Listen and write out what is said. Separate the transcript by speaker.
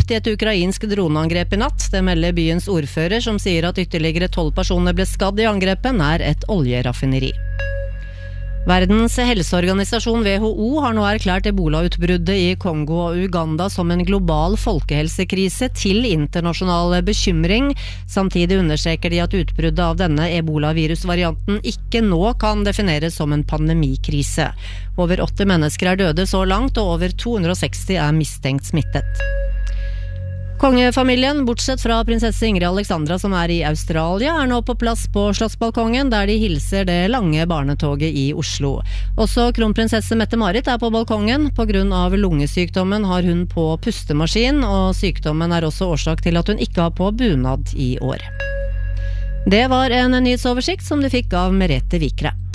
Speaker 1: drept i et ukrainsk droneangrep i natt. Det melder byens ordfører, som sier at ytterligere 12 personer ble skadd i angrepet nær et oljeraffineri. Verdens helseorganisasjon WHO har nå erklært ebola-utbruddet i Kongo og Uganda som en global folkehelsekrise til internasjonal bekymring. Samtidig understreker de at utbruddet av denne ebola-virusvarianten ikke nå kan defineres som en pandemikrise. Over 80 mennesker er døde så langt, og over 260 er mistenkt smittet. Kongefamilien, bortsett fra prinsesse Ingrid Alexandra som er i Australia, er nå på plass på Slottsbalkongen, der de hilser det lange barnetoget i Oslo. Også kronprinsesse Mette-Marit er på balkongen. På grunn av lungesykdommen har hun på pustemaskin, og sykdommen er også årsak til at hun ikke har på bunad i år. Det var en nyhetsoversikt som du fikk av Merete Vikre.